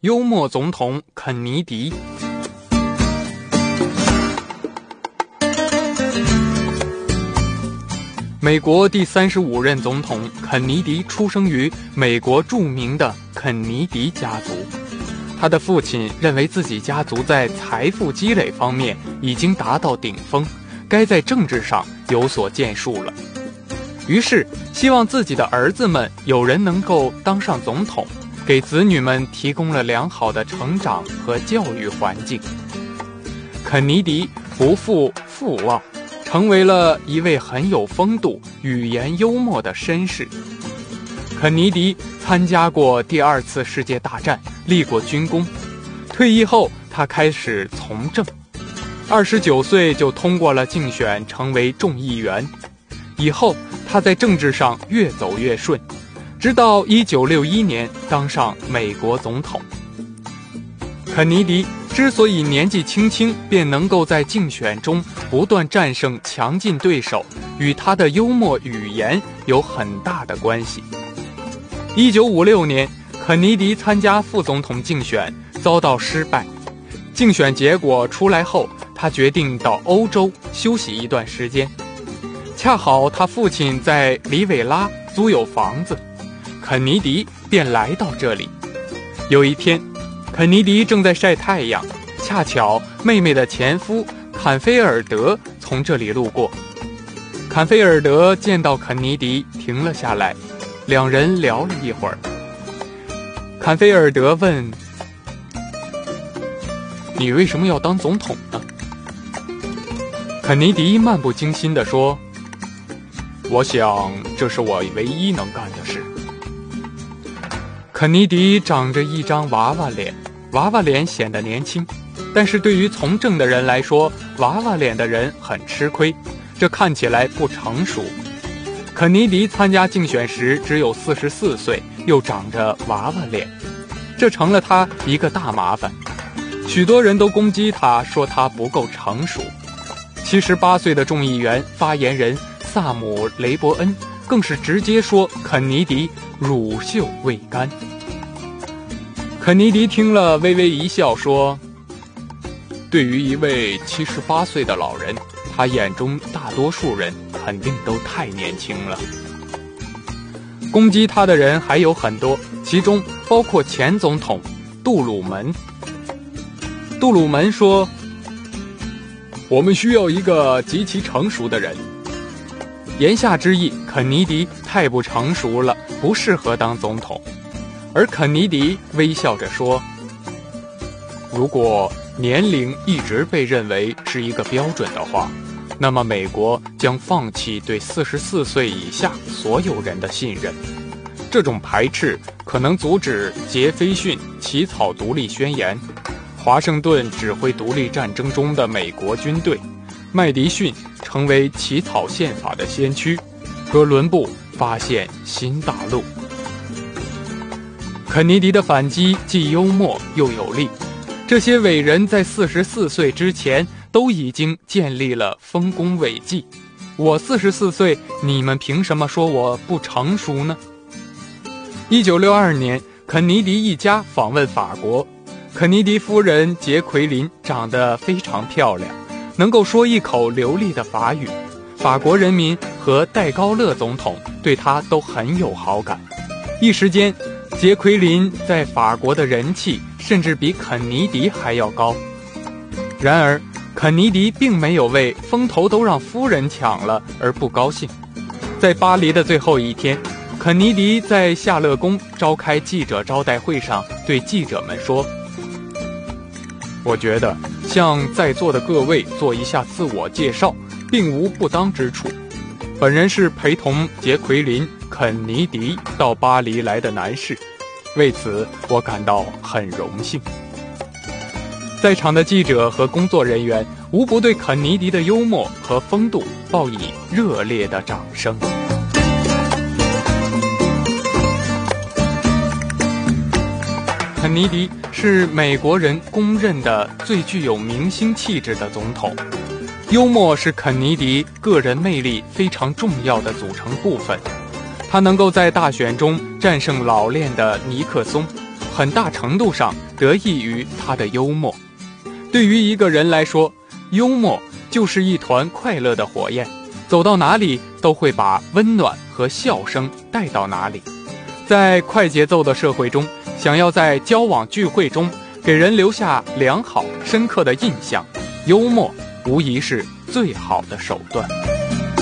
幽默总统肯尼迪。美国第35任总统肯尼迪出生于美国著名的肯尼迪家族。他的父亲认为自己家族在财富积累方面已经达到顶峰，该在政治上有所建树了。于是希望自己的儿子们有人能够当上总统，给子女们提供了良好的成长和教育环境。肯尼迪不负父望，成为了一位很有风度、语言幽默的绅士。肯尼迪参加过第2次世界大战，立过军功。退役后，他开始从政。29岁就通过了竞选，成为众议员。以后，他在政治上越走越顺，直到1961年当上美国总统。肯尼迪之所以年纪轻轻便能够在竞选中不断战胜强劲对手，与他的幽默语言有很大的关系。1956年，肯尼迪参加副总统竞选，遭到失败。竞选结果出来后，他决定到欧洲休息一段时间。恰好他父亲在里韦拉租有房子，肯尼迪便来到这里。有一天，肯尼迪正在晒太阳，恰巧妹妹的前夫坎菲尔德从这里路过。坎菲尔德见到肯尼迪停了下来，两人聊了一会儿。坎菲尔德问：“你为什么要当总统呢？”肯尼迪漫不经心地说：“我想这是我唯一能干的事。”肯尼迪长着一张娃娃脸，娃娃脸显得年轻，但是对于从政的人来说，娃娃脸的人很吃亏，这看起来不成熟。肯尼迪参加竞选时只有44岁，又长着娃娃脸，这成了他一个大麻烦。许多人都攻击他，说他不够成熟。78岁的众议员发言人萨姆·雷伯恩更是直接说肯尼迪乳臭未干。肯尼迪听了微微一笑，说：“对于一位78岁的老人，他眼中大多数人肯定都太年轻了。”攻击他的人还有很多，其中包括前总统杜鲁门。杜鲁门说：“我们需要一个极其成熟的人。”言下之意，肯尼迪太不成熟了，不适合当总统。而肯尼迪微笑着说：“如果年龄一直被认为是一个标准的话，那么美国将放弃对44岁以下所有人的信任。这种排斥可能阻止杰斐逊起草独立宣言，华盛顿指挥独立战争中的美国军队，麦迪逊成为起草宪法的先驱，哥伦布发现新大陆。”肯尼迪的反击既幽默又有力，这些伟人在44岁之前都已经建立了丰功伟绩。我44岁，你们凭什么说我不成熟呢？1962年，肯尼迪一家访问法国。肯尼迪夫人杰奎琳长得非常漂亮，能够说一口流利的法语。法国人民和戴高乐总统对她都很有好感。一时间，杰奎琳在法国的人气甚至比肯尼迪还要高。然而，肯尼迪并没有为风头都让夫人抢了而不高兴。在巴黎的最后一天，肯尼迪在夏乐宫召开记者招待会上对记者们说：“我觉得向在座的各位做一下自我介绍，并无不当之处。本人是陪同杰奎琳、肯尼迪到巴黎来的男士，为此我感到很荣幸。”在场的记者和工作人员无不对肯尼迪的幽默和风度报以热烈的掌声。肯尼迪是美国人公认的最具有明星气质的总统，幽默是肯尼迪个人魅力非常重要的组成部分。他能够在大选中战胜老练的尼克松， 很大程度上得益于他的幽默。对于一个人来说，幽默就是一团快乐的火焰，走到哪里都会把温暖和笑声带到哪里。在快节奏的社会中，想要在交往聚会中给人留下良好深刻的印象，幽默无疑是最好的手段。